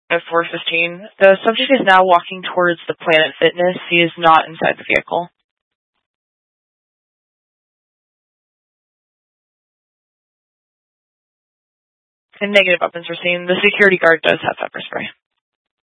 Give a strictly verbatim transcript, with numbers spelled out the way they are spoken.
At four fifteen, the subject is now walking towards the Planet Fitness. He is not inside the vehicle. And negative weapons were seen. The security guard does have pepper spray.